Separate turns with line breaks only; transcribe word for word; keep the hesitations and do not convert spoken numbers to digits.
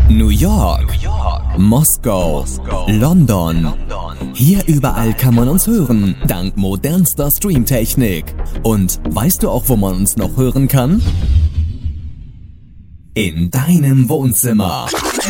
New York, New York. Moskau, Moskau. London. London. Hier überall kann man uns hören, dank modernster Streamtechnik. Und weißt du auch, wo man uns noch hören kann? In deinem Wohnzimmer.